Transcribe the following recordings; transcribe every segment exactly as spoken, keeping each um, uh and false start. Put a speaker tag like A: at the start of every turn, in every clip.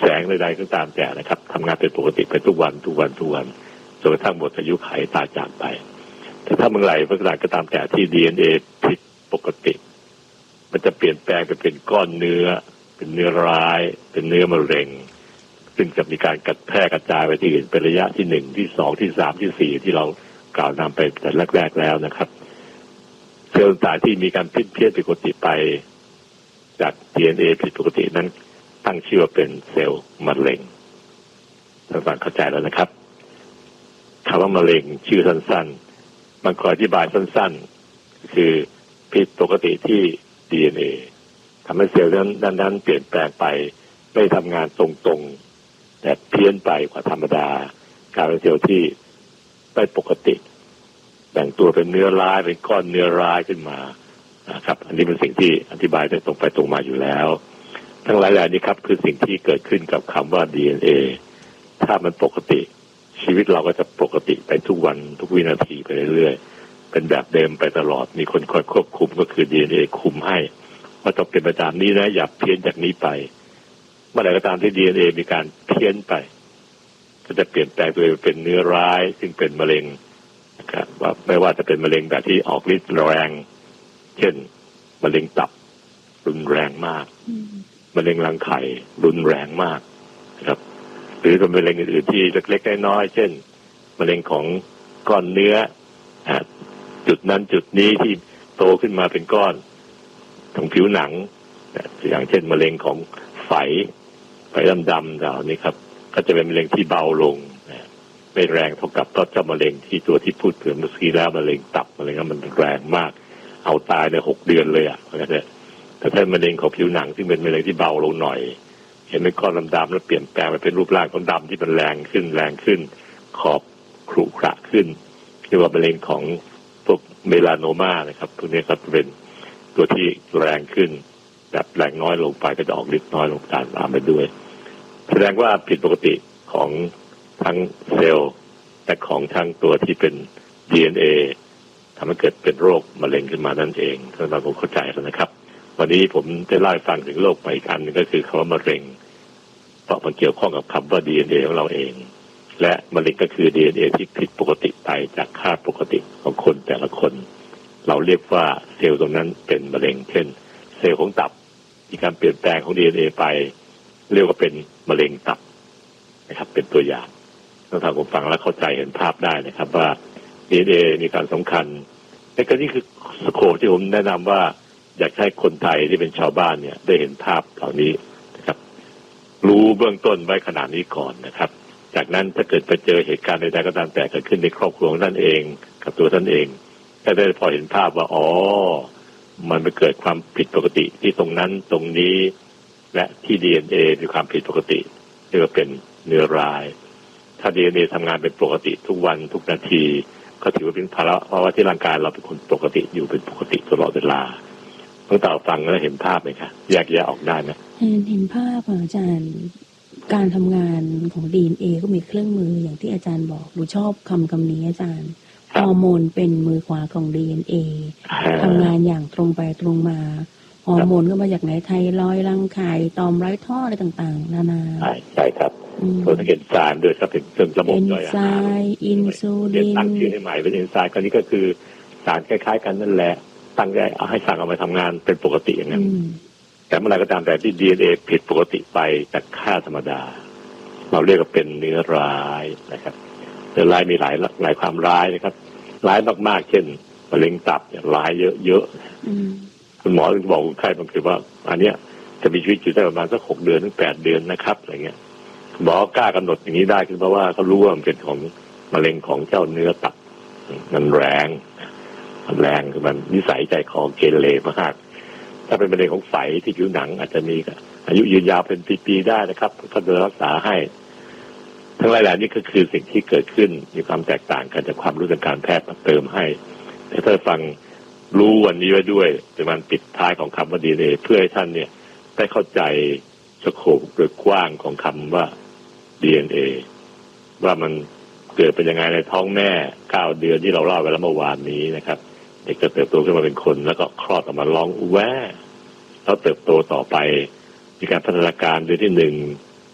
A: แสงใดๆก็ตามแต่นะครับทำงานเป็นปกติไปทุกวันทุกวันทุกวันจนกระทั่งหมดอายุขัยตายจากไปแต่ถ้าเมื่อไหร่เมื่อไหร่ก็ตามแต่ที่ ดี เอ็น เอ ผิดปกติมันจะเปลี่ยนแปลงไปเป็นก้อนเนื้อเป็นเนื้อร้ายเป็นเนื้อมะเร็งซึ่งจะมีการกระแพร่กระจายไปที่อื่นเป็นระยะที่หนึ่งที่สองที่สามที่สี่ที่เรากล่าวนำไปแต่แรกๆแล้วนะครับเซลล์ต่างๆที่มีการผิดเพี้ยนผิดปกติไปจาก ดี เอ็น เอ ผิดปกตินั้นตั้งชื่อว่าเป็นเซลล์มะเร็งท่านฟังเข้าใจแล้วนะครับคำว่ามะเร็งชื่อสั้นๆมันขออธิบายสั้นๆคือผิดปกติที่ ดี เอ็น เอ ทำให้เซลล์นั้นนั้นเปลี่ยนแปลงไปไม่ทำงานตรงๆแต่เพี้ยนไปกว่าธรรมดากลายเป็นเซลล์ที่ไม่ปกติแบ่งตัวเป็นเนื้อร้ายเป็นก้อนเนื้อร้ายขึ้นมานะครับอันนี้เป็นสิ่งที่อธิบายได้ตรงไปตรงมาอยู่แล้วทั้งหลายแหล่นี้ครับคือสิ่งที่เกิดขึ้นกับคำว่า ดี เอ็น เอ ถ้ามันปกติชีวิตเราก็จะปกติไปทุกวันทุกวินาทีไปเรื่อยๆเป็นแบบเดิมไปตลอดมีคนคอยควบคุมก็คือ ดี เอ็น เอ คุมให้ว่าต้องเป็นไปตามนี้นะอย่าเพี้ยนจากนี้ไปเมื่อไหร่ก็ตามที่ ดี เอ็น เอ มีการเพี้ยนไปก็จะเปลี่ยนแปลงตัวเองเป็นเนื้อร้ายซึ่งเป็นมะเร็งนะครับว่าไม่ว่าจะเป็นมะเร็งแบบที่ออกฤทธิ์แรงเช่นมะเร็งตับรุนแรงมากมะเร็งรังไข่รุนแรงมากนะครับหรือเป็นมะเร็งอื่นๆที่เล็กๆน้อยๆเช่นมะเร็งของก้อนเนื้อจุดนั้นจุดนี้ที่โตขึ้นมาเป็นก้อนของผิวหนังอย่างเช่นมะเร็งของไฝไฝดำๆเหล่านี้ครับก็จะเป็นมะเร็งที่เบาลงไม่แรงเท่ากับต้นเจ้ามะเร็งที่ตัวที่พูดถึงเมื่อกี้แล้วมะเร็งตับมะเร็งนั้นมันแรงมากเอาตายในหกเดือนเลยอ่ะแต่ถ้ามะเร็งของผิวหนังซึ่งเป็นมะเร็งที่เบาลงหน่อยเห็นเป็นก้อนดำๆแล้วเปลี่ยนแปลงไปเป็นรูปร่างของดำที่มันแรงขึ้นแรงขึ้นขอบขรุขระขึ้นเรียกว่ามะเร็งของพวกเมลานโนมานะครับพวกนี้ครับเป็นตัวที่แรงขึ้นแบบแรงน้อยลงไปก็จะออกฤทธิ์น้อยลงตามไปด้วยแสดงว่าผิดปกติของทั้งเซลล์และของทั้งตัวที่เป็น ดี เอ็น เอ ทำให้เกิดเป็นโรคมะเร็งขึ้นมานั่นเองท่านเราคงเข้าใจแล้วนะครับวันนี้ผมจะเล่าให้ฟังถึงโรคไปอีกอันนึงก็คือคำว่ามะเร็งเพราะมันเกี่ยวข้องกับคำว่า ดี เอ็น เอ ของเราเองและมะเร็งก็คือ ดี เอ็น เอ ที่ผิดปกติไปจากค่าปกติของคนแต่ละคนเราเรียกว่าเซลล์ตรงนั้นเป็นมะเร็งเช่นเซลล์ของตับมีการเปลี่ยนแปลงของ ดี เอ็น เอ ไปเรียกว่าเป็นมะเร็งตับนะครับเป็นตัวอย่างถ้าท่านผู้ฟังแล้วเข้าใจเห็นภาพได้นะครับว่า ดี เอ็น เอ มีการสำคัญในกรณีคือสโคปที่ผมแนะนำว่าอยากให้คนไทยที่เป็นชาวบ้านเนี่ยได้เห็นภาพเหล่านี้นะครับรู้เบื้องต้นไว้ขนาดนี้ก่อนนะครับจากนั้นถ้าเกิดไปเจอเหตุการณ์ใดๆก็ตามแต่เกิดขึ้นในครอบครัวของท่านเองกับตัวท่านเองก็ได้พอเห็นภาพว่าอ๋อมันไปเกิดความผิดปกติที่ตรงนั้นตรงนี้และที่ ดี เอ็น เอ มีความผิดปกติเรียกว่าเป็นเนื้อร้ายถ้า ดี เอ็น เอ ทำงานเป็นปกติทุกวันทุกนาทีก็ถือว่าเป็นภาวะที่ร่างกายเราเป็นคนปกติอยู่เป็นปกติตลอดเวลาเมื่อต่อฟังแล้วเห็นภาพไหมคะแยกแยะออกได้ไหม
B: เห็นเห็นภาพอาจารย์การทำงานของ ดี เอ็น เอ ก็มีเครื่องมืออย่างที่อาจารย์บอกหนูชอบคำคำนี้อาจารย์ฮอร์โมนเป็นมือขวาของ ดี เอ็น เอ ทำงานอย่างตรงไปตรงมาฮอร์โมนก็มาจากไหนไทรอยด์รังไข่ต่อมไร้ท่ออะไรต่างๆนานา
A: ใช่ใช่ครับตัวที่เป็นสารด้วยครับเป็นเครื่องระบบย่อยอาหาร
B: อินซูลิน
A: ตั้งชื่อให้ใหม่เป็นเอนไซม์ก็นี้ก็คือสารคล้ายๆกันนั่นแหละตั้งใจเอาให้สั่งเอามาทำงานเป็นปกติอย่างนั้นแต่เมื่อไรก็ตามแต่ที่ ดี เอ็น เอ ผิดปกติไปจากค่าธรรมดาเราเรียกว่าเป็นเนื้อร้ายนะครับเนื้อร้ายมีหลายหลายความร้ายนะครับร้ายมากๆเช่นมะเร็งตับเนี่ยร้ายเยอะๆคุณหมอบอกคนไข้บางทีว่าอันเนี้ยจะมีชีวิตอยู่ได้ประมาณสักหกเดือนถึงแปดเดือนนะครับอะไรเงี้ยหมอกล้ากำหนดอย่างนี้ได้คือเพราะว่าเขารู้ว่ามันเป็นของมะเร็งของเจ้าเนื้อตับมันแรงมันแรงคือมันนิสัยใจคอเกเรมากถ้าเป็นมะเร็งของไฝที่ผิวหนังอาจจะมีอายุยืนยาวเป็นปีๆได้นะครับถ้าดูรักษาให้ทั้งหลายแหล่นี้ก็คือสิ่งที่เกิดขึ้นมีความแตกต่างกันจากความรู้ทางการแพทย์มาเติมให้แต่ถ้าฟังรู้วันนี้ไว้ด้วยเป็นมันปิดท้ายของคำว่า ดี เอ็น เอ เพื่อให้ท่านเนี่ยได้เข้าใจสโคปโดยกว้างของคำว่า ดี เอ็น เอ ว่ามันเกิดเป็นยังไงในท้องแม่เก้าเดือนที่เราเล่าไปแล้วเมื่อวานนี้นะครับเด็กจะเติบโตขึ้นมาเป็นคนแล้วก็คลอดออกมาร้องแว่แล้วเติบโตต่อไปมีการพัฒนาการโดยที่หนึ่ง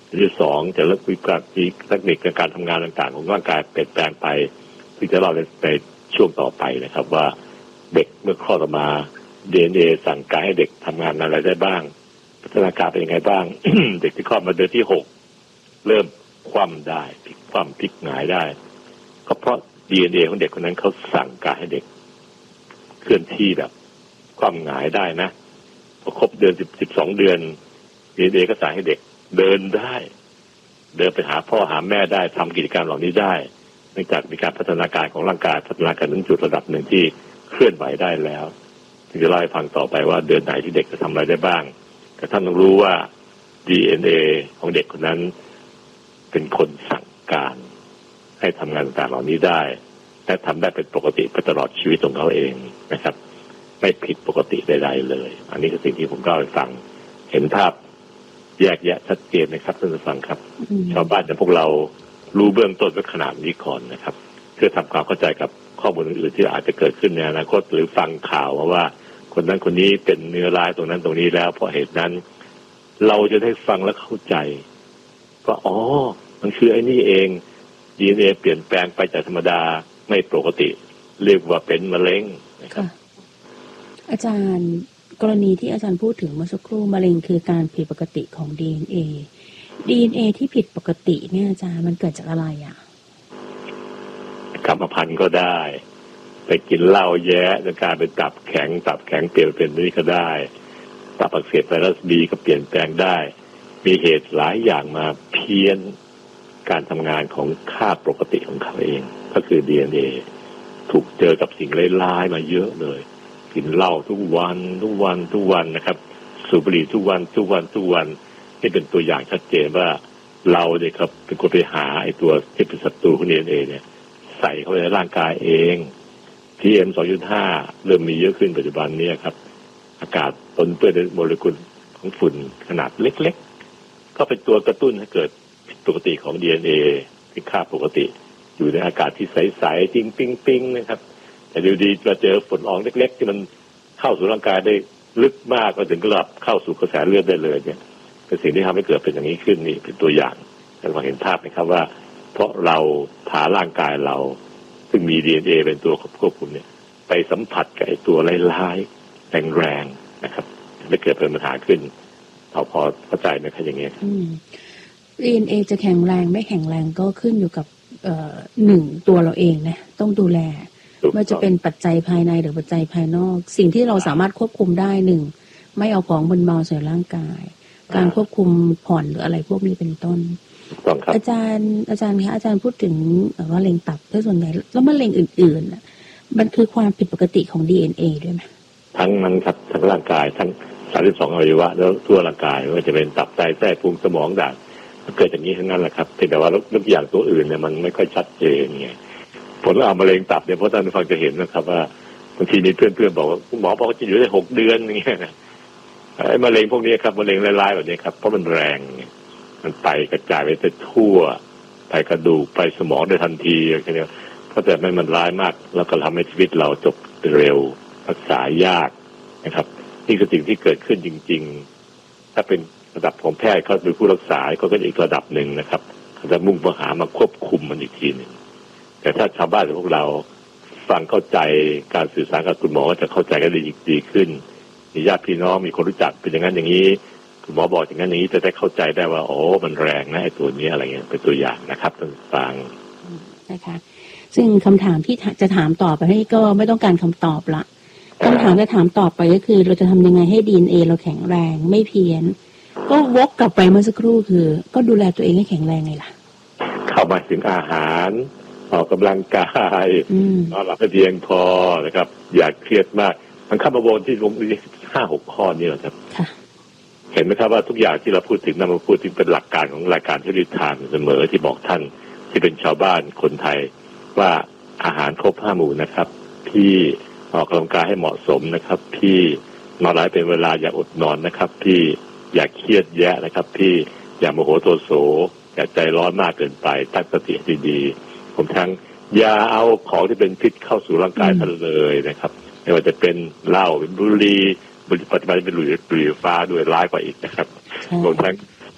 A: ที่สองจะเริ่มมีการมีเทคนิคในการทำงานต่างๆของร่างกายเปลี่ยนแปลงไปที่จะเล่าในในช่วงต่อไปนะครับว่าเด็กเมื่อคลอดออกมา ดี เอ็น เอ สั่งการให้เด็กทำงานอะไรได้บ้างพัฒนาการเป็นยังไงบ้าง เด็กที่คลอดมาเดือนที่หกเริ่มคว่ำได้พลิกคว่ำพลิกหงายได้ก็เพราะ ดี เอ็น เอ ของเด็กคนนั้นเขาสั่งการให้เด็กเคลื่อนที่แบบคว่ำหงายได้นะพอครบเดือนสิบสิบสองเดือน ดี เอ็น เอ ก็สั่งให้เด็กเดินได้เดินไปหาพ่อหาแม่ได้ทำกิจกรรมเหล่านี้ได้เนื่องจากมีการพัฒนาการของร่างกายพัฒนาการถึงจุดระดับหนึ่งที่เคลื่อนไหวได้แล้วจะเล่าให้ฟังต่อไปว่าเดือนไหนที่เด็กจะทำอะไรได้บ้างแต่ท่านต้องรู้ว่า ดี เอ็น เอ ของเด็กคนนั้นเป็นคนสั่งการให้ทำงานต่างๆเหล่านี้ได้และทำได้เป็นปกติไปตลอดชีวิตของเขาเองนะครับไม่ผิดปกติใดๆเลยอันนี้คือสิ่งที่ผมเล่าให้ฟังเห็นภาพแยกแยะชัดเจนนะครับท่านผู้ฟังครับชาวบ้านอย่างพวกเรารู้เบื้องต้นไว้ขนาดนี้ก่อนนะครับเพื่อทำความเข้าใจกับข้อมูลอื่นๆที่อาจจะเกิดขึ้นในอนาคตหรือฟังข่าวมาว่าคนนั้นคนนี้เป็นเนื้อร้ายตรงนั้นตรงนี้แล้วเพราะเหตุนั้นเราจะได้ฟังและเข้าใจว่าอ๋อมันคือไอ้นี่เอง ดี เอ็น เอ เปลี่ยนแปลงไปจากธรรมดาไม่ปกติเรียกว่าเป็นมะเร็งนะครับ
B: อาจารย์กรณีที่อาจารย์พูดถึงเมื่อสักครู่มะเร็งคือการผิดปกติของ ดี เอ็น เอ ดี เอ็น เอ ที่ผิดปกติเนี่ยอาจารย์มันเกิดจากอะไรอ่ะ
A: กรรมพันธุ์ก็ได้ไปกินเหล้าแย่จนกลายเป็นตับแข็งตับแข็งเปลี่ยนเป็นนี่ก็ได้ตับอักเสบไวรัสบีก็เปลี่ยนแปลงได้มีเหตุหลายอย่างมาเพี้ยนการทำงานของค่าปกติของเขาเองก็คือ ดี เอ็น เอ ถูกเจอกับสิ่งร้ายๆมาเยอะเลยกินเหล้าทุกวันทุกวันทุกวันนะครับสูบบุหรี่ทุกวันทุกวันทุกวันนี่เป็นตัวอย่างชัดเจนว่าเราเนี่ยครับเป็นคนไปหาไอ้ตัวที่เป็นศัตรูของ ดี เอ็น เอ เนี่ยใส่เข้าไปในร่างกายเอง พี เอ็ม สองจุดห้า เริ่มมีเยอะขึ้นปัจจุบันนี้ครับอากาศปนเปื้อนด้วยโมเลกุลของฝุ่นขนาดเล็กๆก็เป็นตัวกระตุ้นให้เกิดผิดปกติของ ดี เอ็น เอ ที่ค่าปกติอยู่ในอากาศที่ใสๆจริงปิ๊งๆนะครับแต่ดูดีมาเจอฝุ่นละอองเล็กๆที่มันเข้าสู่ร่างกายได้ลึกมากก็ถึงระดับเข้าสู่กระแสเลือดได้เลยเนี่ยเป็นสิ่งที่ทำให้เกิดเป็นอย่างนี้ขึ้นนี่เป็นตัวอย่างท่านพอเห็นภาพไหมครับว่าเพราะเราพาร่างกายเราซึ่งมี ดี เอ็น เอ เป็นตัวควบคุมเนี่ยไปสัมผัสกับไอ้ตัวร้ายๆแรงๆนะครับไม่เกิดเป็นปัญหาขึ้นเราพอเข้าใจไหมครับอย่างเงี้ย
B: ดี เอ็น เอ จะแข็งแรงไม่แข็งแรงก็ขึ้นอยู่กับเอ่อหนึ่งตัวเราเองนะต้องดูแลไม่ว่าจะเป็นปัจจัยภายในหรือปัจจัยภายนอกสิ่งที่เราสามารถควบคุมได้หนึ่งไม่เอาของมึนเมาใส่ร่างกายการควบคุมผ่อนหรืออะไรพวกนี้เป็นต้นอาจารย์อาจารย์คะอาจารย์พูดถึงมะเร็งตับด้วยส่วนใหญ่แล้วมะเร็งอื่นๆมันคือความผิดปกติของ ดี เอ็น เอ ด้วยไหม
A: ทั้งนั้นครับทั้งร่างกายทั้งสามสิบสองอวัยวะแล้วทั่วร่างกายไม่ว่าจะเป็นตับไตไส้พุงสมองด่างมันเกิดอย่างนี้ทั้งนั้นแหละครับแต่ว่าทุกอย่างตัวอื่นเนี่ยมันไม่ค่อยชัดเจนไงผลเอามะเร็งตับเนี่ยเพราะท่านผู้ฟังจะเห็นนะครับว่าบางทีมีเพื่อนๆบอกว่าคุณหมอบอกว่าจะอยู่ได้หกเดือนอย่างเงี้ยไอ้มะเร็งพวกนี้ครับมะเร็งร้ายๆแบบนี้ครับเพราะมันแรงมันไปกระจายไปทั่วไปกระดูกไปสมองได้ทันทีอย่างเงี้ยเพราะแต่ไม่มันร้ายมากแล้วก็ทำให้ชีวิตเราจบเร็วรักษายากนะครับนี่คือสิ่งที่เกิดขึ้นจริงๆถ้าเป็นระดับของแพทย์เขาเป็นผู้รักษาก็เป็นอีกระดับหนึ่งนะครับเขาจะมุ่งมาหามาควบคุมมันอีกทีหนึ่งแต่ถ้าชาวบ้านหรือพวกเราฟังเข้าใจการสื่อสารกับคุณหมอจะเข้าใจกันได้ดีขึ้นมีญาติพี่น้องมีคนรู้จักเป็นอย่างนั้นอย่างนี้คุณหมอบอกอย่างนั้นอย่างนี้จะได้เข้าใจได้ว่าโอ้มันแรงนะไอ้ตัวนี้อะไรเงี้ยเป็นตัวอย่างนะครับท่านฟัง
B: นะคะซึ่งคำถามที่จะถามต่อไปให้ก็ไม่ต้องการคำตอบละคำถามจะถามต่อไปก็คือเราจะทำยังไงให้ ดี เอ็น เอ เราแข็งแรงไม่เพี้ยนก็วกกลับไปเมื่อสักครู่คือก็ดูแลตัวเองให้แข็งแรงไงล่ะ
A: เข้ามาถึงอาหารออกกำลังกายนอนหลับให้เพียงพอนะครับอย่าเครียดมากมันเข้ามาวนที่ลงห้าหกข้อนี้แหละครับเห็นไหมครับว่าทุกอย่างที่เราพูดถึงนำมาพูดถึงเป็นหลักการของรายการที่ริทานเสมอที่บอกท่านที่เป็นชาวบ้านคนไทยว่าอาหารครบห้าหมู่นะครับที่ออกกำลังกายให้เหมาะสมนะครับที่นอนหลับเป็นเวลาอย่าอดนอนนะครับที่อย่าเครียดแยะนะครับที่อย่าโมโหโทโสอย่าใจร้อนมากเกินไปตั้งสติดีๆผมทั้งอย่าเอาของที่เป็นพิษเข้าสู่ร่างกายท่านเลยนะครับไม่ว่าจะเป็นเหล้าเป็นบุหรี่ปัจจุบันเป็นบุหรี่บุหรี่ไฟฟ้าด้วยร้ายกว่าอีกนะครับรวมทั้ง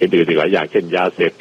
A: อื่นๆอีกหลายอย่างเช่นยาเสพ